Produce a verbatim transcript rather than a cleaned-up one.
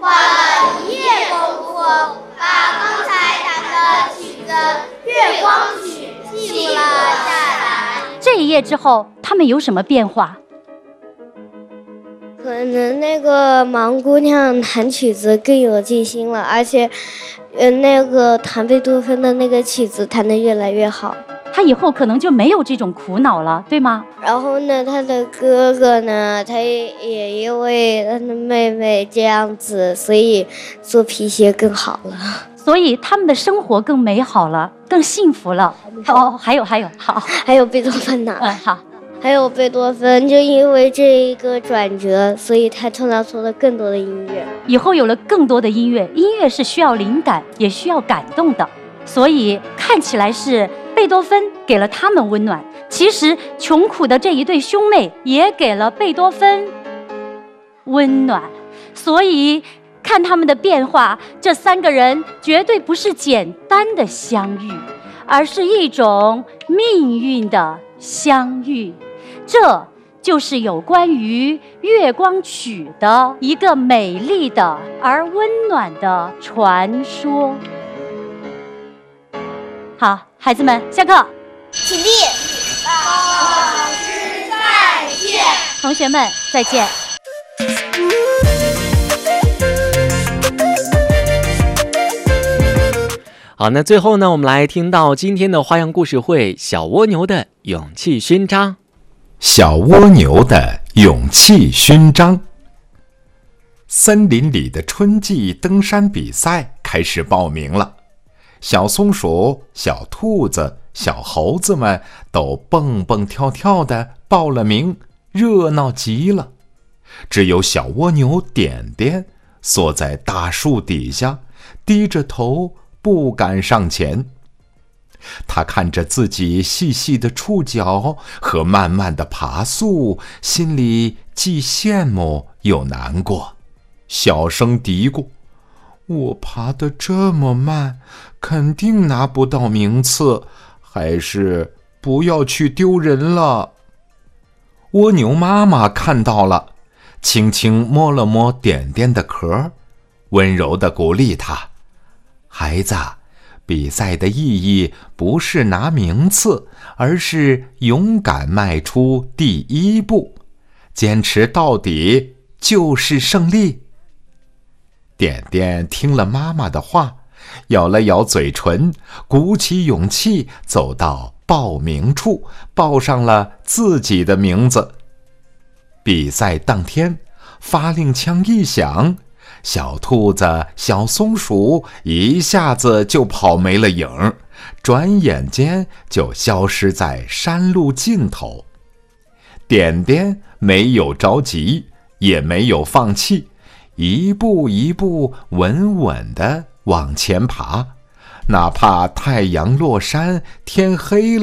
花了一夜功夫，把刚才弹的曲子《月光曲》记录了下来。 这一夜之后，他们有什么变化？ 可能那个盲姑娘弹曲子更有信心了，而且，呃，那个弹贝多芬的那个曲子弹得越来越好。 他以后可能就没有这种苦恼了，对吗？ 然后呢，他的哥哥呢，他也因为他的妹妹这样子，所以做皮鞋更好了。 所以他们的生活更美好了，更幸福了。哦，还有还有，好， 还有贝多芬呢。 嗯，好。 还有贝多芬，就因为这一个转折，所以他创造出了更多的音乐。 以后有了更多的音乐，音乐是需要灵感，也需要感动的。所以看起来是贝多芬给了他们温暖，其实穷苦的这一对兄妹也给了贝多芬温暖。所以看他们的变化，这三个人绝对不是简单的相遇，而是一种命运的相遇。这就是有关于月光曲的一个美丽的而温暖的传说。好，孩子们下课起立。老师再见。 同学们再见。 好，那最后呢，我们来听到今天的花样故事会小蜗牛的勇气勋章。 小蜗牛的勇气勋章。森林里的春季登山比赛开始报名了，小松鼠、小兔子、小猴子们都蹦蹦跳跳地报了名，热闹极了。只有小蜗牛点点缩在大树底下，低着头不敢上前。他看着自己细细的触角和慢慢的爬速，心里既羡慕又难过，小声嘀咕：我爬得这么慢，肯定拿不到名次，还是不要去丢人了。蜗牛妈妈看到了，轻轻摸了摸点点的壳，温柔地鼓励他：孩子，比赛的意义不是拿名次，而是勇敢迈出第一步，坚持到底就是胜利。点点听了妈妈的话，咬了咬嘴唇，鼓起勇气走到报名处，报上了自己的名字。比赛当天，发令枪一响，小兔子、小松鼠一下子就跑没了影儿，转眼间就消失在山路尽头。点点没有着急，也没有放弃，一步一步稳稳地往前爬，哪怕太阳落山，天黑了。